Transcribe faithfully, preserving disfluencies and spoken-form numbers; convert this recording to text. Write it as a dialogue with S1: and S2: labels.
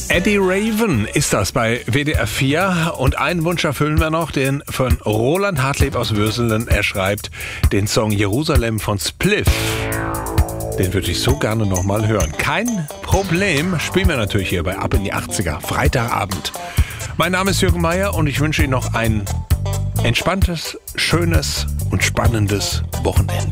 S1: Eddie Raven ist das bei W D R vier. Und einen Wunsch erfüllen wir noch, den von Roland Hartleb aus Würselen. Er schreibt den Song Jerusalem von Spliff. Den würde ich so gerne noch mal hören. Kein Problem, spielen wir natürlich hier bei Ab in die achtziger, Freitagabend. Mein Name ist Jürgen Meier und ich wünsche Ihnen noch ein entspanntes, schönes und spannendes Wochenende.